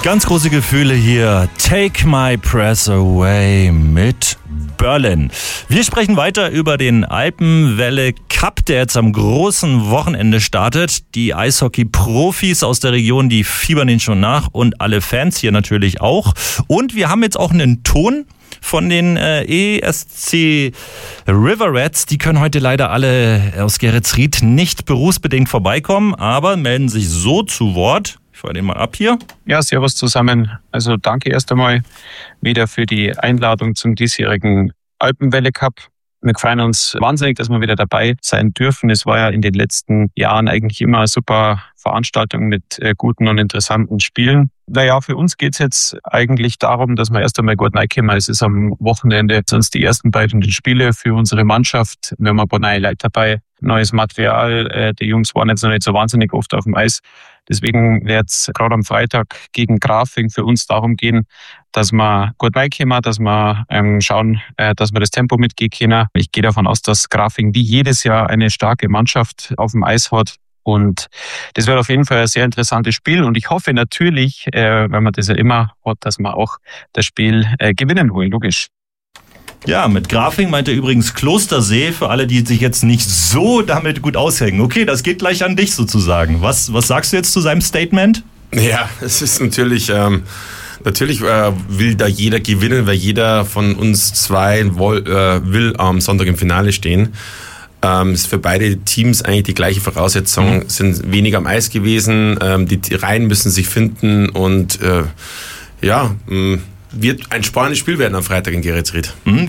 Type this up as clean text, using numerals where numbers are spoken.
Ganz große Gefühle hier. Take My Breath Away mit Berlin. Wir sprechen weiter über den Alpenwelle Cup, der jetzt am großen Wochenende startet. Die Eishockey-Profis aus der Region, die fiebern ihn schon nach und alle Fans hier natürlich auch. Und wir haben jetzt auch einen Ton von den ESC River Rats. Die können heute leider alle aus Geretsried nicht berufsbedingt vorbeikommen, aber melden sich so zu Wort. Ich fahre den mal ab hier. Ja, servus zusammen. Also danke erst einmal wieder für die Einladung zum diesjährigen Alpenwelle Cup. Wir freuen uns wahnsinnig, dass wir wieder dabei sein dürfen. Es war ja in den letzten Jahren eigentlich immer eine super Veranstaltung mit guten und interessanten Spielen. Naja, für uns geht's jetzt eigentlich darum, dass wir erst einmal gut reinkommen. Es ist am Wochenende sonst die ersten beiden Spiele für unsere Mannschaft. Wir haben ein paar neue Leute dabei, neues Material. Die Jungs waren jetzt noch nicht so wahnsinnig oft auf dem Eis. Deswegen wird es gerade am Freitag gegen Grafing für uns darum gehen, dass wir gut reinkommen, dass wir schauen, dass wir das Tempo mitgehen können. Ich gehe davon aus, dass Grafing wie jedes Jahr eine starke Mannschaft auf dem Eis hat. Und das wird auf jeden Fall ein sehr interessantes Spiel. Und ich hoffe natürlich, wenn man das ja immer hat, dass wir auch das Spiel gewinnen wollen, logisch. Ja, mit Grafing meint er übrigens Klostersee, für alle, die sich jetzt nicht so damit gut aushängen. Okay, das geht gleich an dich sozusagen. Was sagst du jetzt zu seinem Statement? Ja, es ist natürlich will da jeder gewinnen, weil jeder von uns zwei will am Sonntag im Finale stehen. Ist für beide Teams eigentlich die gleiche Voraussetzung, sind weniger am Eis gewesen, die Reihen müssen sich finden und wird ein spannendes Spiel werden am Freitag in Geretsried.